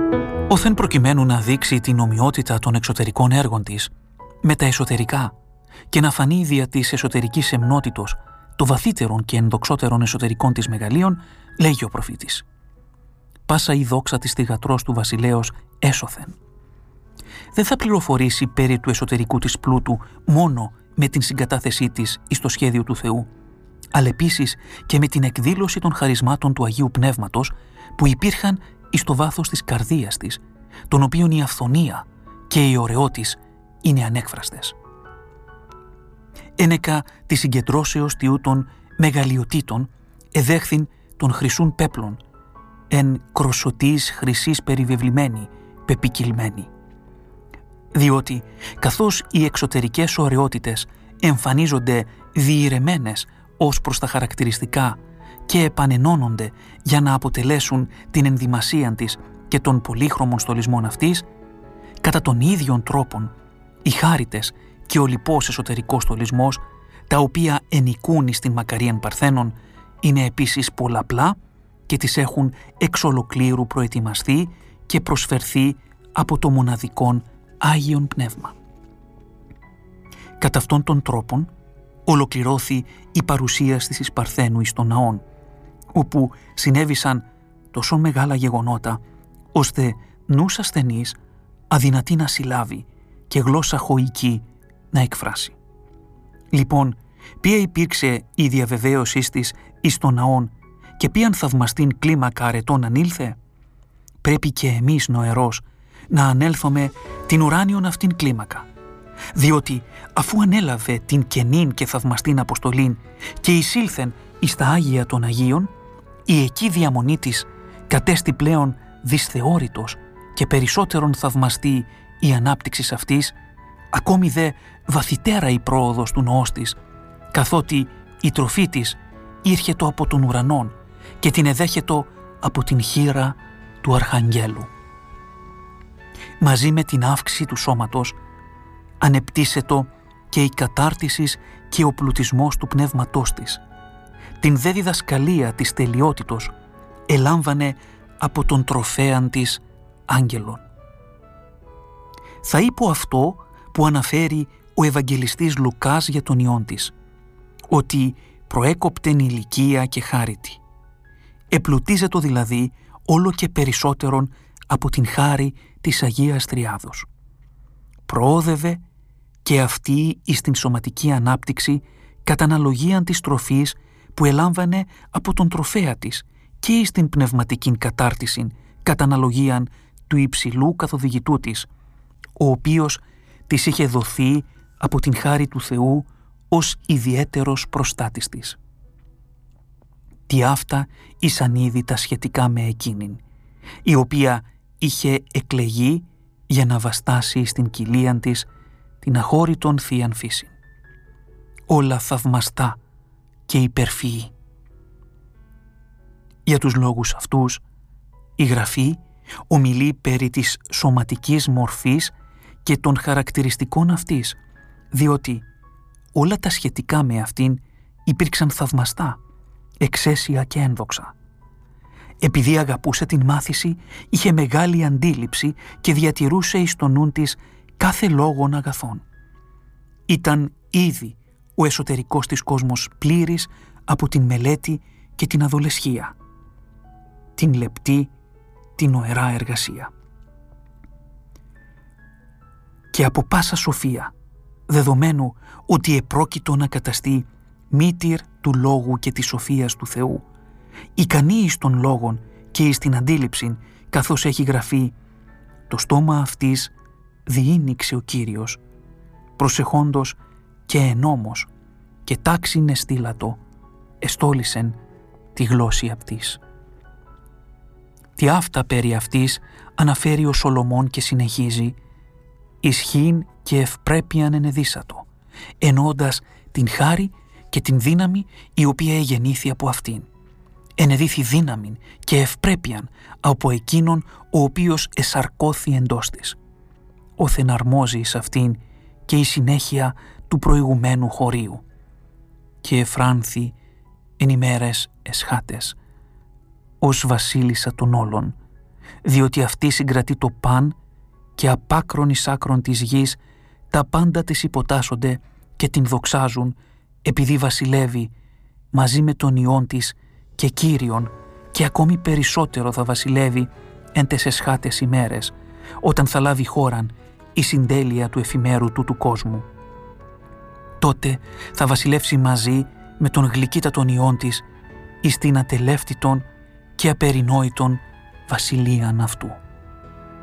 Όθεν προκειμένου να δείξει την ομοιότητα των εξωτερικών έργων της με τα εσωτερικά και να φανεί δια της εσωτερικής εμνότητος το βαθύτερον και ενδοξότερον εσωτερικών της μεγαλείων, λέγει ο προφήτης. Πάσα η δόξα της θυγατρός του βασιλέως έσωθεν. Δεν θα πληροφορήσει περί του εσωτερικού της πλούτου μόνο με την συγκατάθεσή της εις το σχέδιο του Θεού, αλλά επίσης και με την εκδήλωση των χαρισμάτων του Αγίου Πνεύματος που υπήρχαν εις το βάθος της καρδίας της, των οποίων η αυθονία και η ωραιότης είναι ανέκφραστες. Ένεκα τη συγκεντρώσεως τιού των μεγαλειοτήτων εδέχθην των χρυσούν πέπλων, εν κροσωτής χρυσής περιβεβλημένη, πεπικυλμένη. Διότι καθώς οι εξωτερικές ωραιότητες εμφανίζονται διηρεμένες ως προς τα χαρακτηριστικά και επανενώνονται για να αποτελέσουν την ενδυμασία της και των πολύχρωμων στολισμών αυτής, κατά τον ίδιον τρόπον οι χάριτες και ο λοιπός εσωτερικός στολισμός, τα οποία ενοικούν εις την μακαρίαν Παρθένων, είναι επίσης πολλαπλά και τις έχουν εξ ολοκλήρου προετοιμαστεί και προσφερθεί από το μοναδικόν Άγιον Πνεύμα. Κατά αυτόν τον τρόπον ολοκληρώθη η παρουσίαση της Παρθένου εις των ναών, όπου συνέβησαν τόσο μεγάλα γεγονότα, ώστε νους ασθενής αδυνατή να συλλάβει και γλώσσα χωική να εκφράσει. Λοιπόν, ποια υπήρξε η διαβεβαίωσή της εις των ναών και ποιαν θαυμαστήν κλίμακα αρετών ανήλθε, πρέπει και εμείς νοερός να ανέλθουμε την ουράνιον αυτήν κλίμακα, διότι αφού ανέλαβε την καινήν και θαυμαστήν αποστολήν και εισήλθεν εις τα Άγια των Αγίων, η εκεί διαμονή της κατέστη πλέον δυσθεώρητος και περισσότερον θαυμαστή η ανάπτυξη αυτής, ακόμη δε βαθυτέρα η πρόοδος του νοός της, καθότι η τροφή της ήρχετο από τον ουρανόν και την εδέχετο από την χείρα του Αρχαγγέλου. Μαζί με την αύξηση του σώματος ανεπτύσσετο και η κατάρτιση και ο πλουτισμός του πνεύματός της. Την δε διδασκαλία της τελειότητος ελάμβανε από τον τροφέαν της άγγελων. Θα είπω αυτό που αναφέρει ο Ευαγγελιστής Λουκάς για τον Υιόν της, ότι προέκοπτεν ηλικία και χάριτη. Επλουτίζετο δηλαδή όλο και περισσότερον από την χάρη της Αγίας Τριάδος. Προόδευε και αυτή εις την σωματική ανάπτυξη κατά αναλογίαν της τροφής που ελάμβανε από τον τροφέα της και εις την πνευματική κατάρτιση κατά αναλογίαν του υψηλού καθοδηγητού της, ο οποίος της είχε δοθεί από την χάρη του Θεού ως ιδιαίτερος προστάτης της. Τι αυτά ήσαν ήδη τα σχετικά με εκείνην, η οποία είχε εκλεγεί για να βαστάσει στην κοιλίαν της την αχώρητον θείαν φύση. Όλα θαυμαστά και υπερφυή. Για τους λόγους αυτούς, η Γραφή ομιλεί περί της σωματικής μορφής και των χαρακτηριστικών αυτής, διότι όλα τα σχετικά με αυτήν υπήρξαν θαυμαστά, εξαίσια και ένδοξα. Επειδή αγαπούσε την μάθηση, είχε μεγάλη αντίληψη και διατηρούσε εις το νουν της κάθε λόγον αγαθών. Ήταν ήδη ο εσωτερικός της κόσμος πλήρης από την μελέτη και την αδολεσχία, την λεπτή, την οερά εργασία. Και από πάσα σοφία, δεδομένου ότι επρόκειτο να καταστεί μήτηρ του λόγου και της σοφίας του Θεού, ικανή εις των λόγων και εις την αντίληψη, καθώς έχει γραφεί «Το στόμα αυτής διήνυξε ο Κύριος, προσεχόντος και ενόμος και τάξιν εστήλατο, εστόλισεν τη γλώσση αυτής». Τι αυτά περί αυτής αναφέρει ο Σολομών και συνεχίζει «Ισχύν και ευπρέπειαν ενεδύσατο», εννοώντας την χάρη και την δύναμη η οποία εγεννήθη από αυτήν. Ενεδύθη δύναμην και ευπρέπειαν από εκείνον ο οποίος εσαρκώθη εντός της. Όθεν αρμόζει εις αυτήν και η συνέχεια του προηγουμένου χωρίου. Και εφράνθη εν ημέρες εσχάτες, ως βασίλισσα των όλων, διότι αυτή συγκρατεί το παν και απάκρον εις άκρον της γης τα πάντα της υποτάσσονται και την δοξάζουν, επειδή βασιλεύει μαζί με τον Υιόν της και Κύριον, και ακόμη περισσότερο θα βασιλεύει εν τες εσχάτες ημέρες, όταν θα λάβει χώραν η συντέλεια του εφημέρου του κόσμου. Τότε θα βασιλεύσει μαζί με τον γλυκύτατον Υιόν της εις την ατελεύτητον και απερινόητον βασιλείαν αυτού.